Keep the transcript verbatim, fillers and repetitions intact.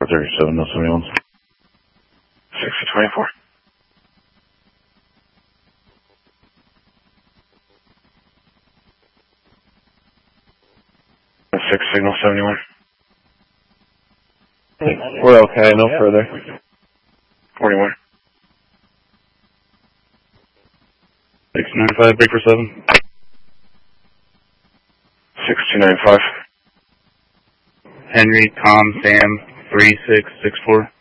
thirty-seven, no seventy-one. six to twenty-four. six, signal seventy-one. We're okay, no further. forty-one. six nine five, break for seven. six two nine five. Henry, Tom, Sam, three six six four.